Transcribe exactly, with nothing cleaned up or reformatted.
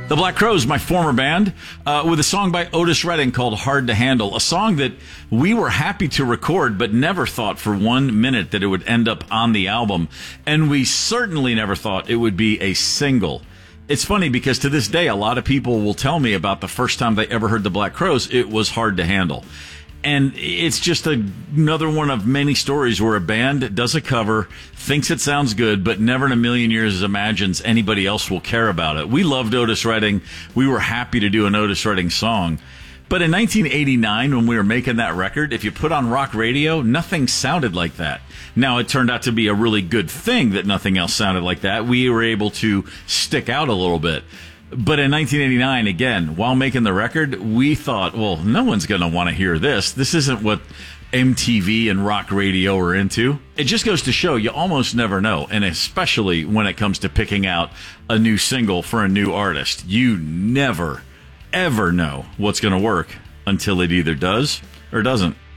The Black Crowes, my former band, uh, with a song by Otis Redding called Hard to Handle, a song that we were happy to record but never thought for one minute that it would end up on the album. And we certainly never thought it would be a single. It's funny because to this day, a lot of people will tell me about the first time they ever heard the Black Crowes, it was Hard to Handle. And it's just a, another one of many stories where a band does a cover, thinks it sounds good, but never in a million years imagines anybody else will care about it. We loved Otis Redding. We were happy to do an Otis Redding song. But in nineteen eighty-nine, when we were making that record, if you put on rock radio, nothing sounded like that. Now, it turned out to be a really good thing that nothing else sounded like that. We were able to stick out a little bit. But in nineteen eighty-nine, again, while making the record, we thought, well, no one's going to want to hear this. This isn't what M T V and rock radio are into. It just goes to show you almost never know, and especially when it comes to picking out a new single for a new artist. You never, ever know what's going to work until it either does or doesn't.